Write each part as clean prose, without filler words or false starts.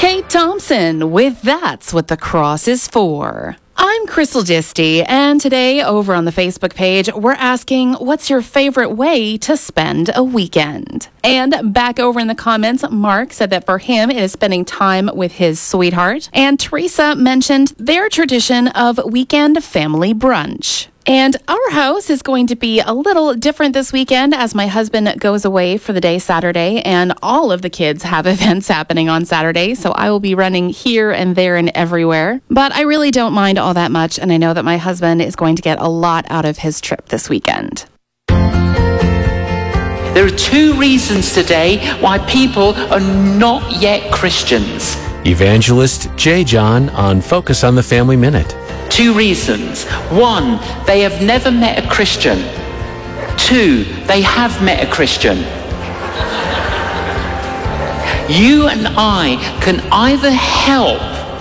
Kate Thompson with That's What the Cross is For. I'm Crystal Disty, and today over on the Facebook page, we're asking, what's your favorite way to spend a weekend? And back over in the comments, Mark said that for him, it is spending time with his sweetheart. And Teresa mentioned their tradition of weekend family brunch. And our house is going to be a little different this weekend as my husband goes away for the day Saturday, and all of the kids have events happening on Saturday, so I will be running here and there and everywhere. But I really don't mind all that much, and I know that my husband is going to get a lot out of his trip this weekend. There are two reasons today why people are not yet Christians. Evangelist J. John on Focus on the Family Minute. Two reasons. One, they have never met a Christian. Two, they have met a Christian. You and I can either help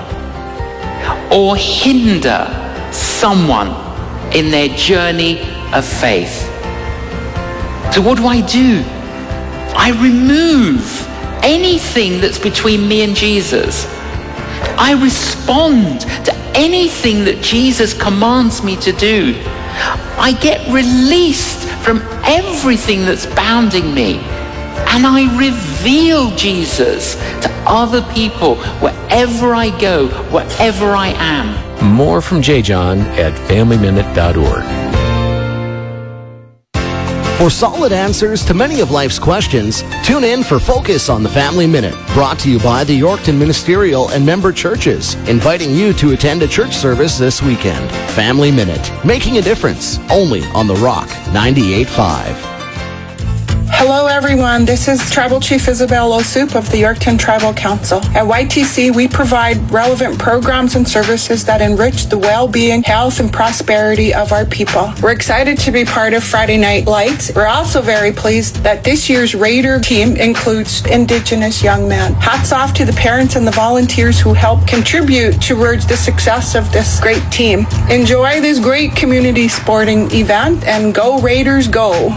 or hinder someone in their journey of faith. So what do? I remove anything that's between me and Jesus. I respond to anything that Jesus commands me to do. I get released from everything that's bounding me. And I reveal Jesus to other people wherever I go, wherever I am. More from J. John at FamilyMinute.org. For solid answers to many of life's questions, tune in for Focus on the Family Minute, brought to you by the Yorkton Ministerial and member churches, inviting you to attend a church service this weekend. Family Minute, making a difference, only on The Rock 98.5. Hello everyone, this is Tribal Chief Isabel Osoup of the Yorkton Tribal Council. At YTC, we provide relevant programs and services that enrich the well-being, health, and prosperity of our people. We're excited to be part of Friday Night Lights. We're also very pleased that this year's Raider team includes Indigenous young men. Hats off to the parents and the volunteers who help contribute towards the success of this great team. Enjoy this great community sporting event, and go Raiders go!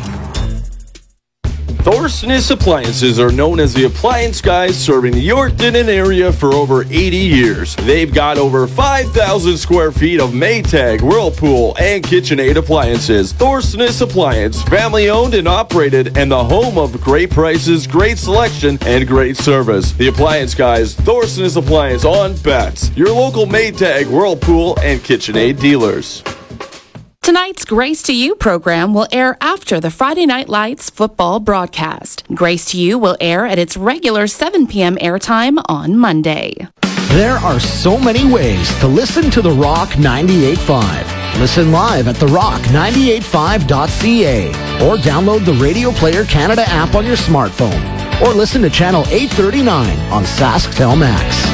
Thorson Appliances are known as the appliance guys, serving the Yorkton area for over 80 years. They've got over 5,000 square feet of Maytag, Whirlpool, and KitchenAid appliances. Thorson Appliance, family owned and operated, and the home of great prices, great selection, and great service. The appliance guys, Thorson Appliance on Betts, your local Maytag, Whirlpool, and KitchenAid dealers. Tonight's Grace to You program will air after the Friday Night Lights football broadcast. Grace to You will air at its regular 7 p.m. airtime on Monday. There are so many ways to listen to The Rock 98.5. Listen live at therock985.ca or download the Radio Player Canada app on your smartphone, or listen to Channel 839 on SaskTel Max.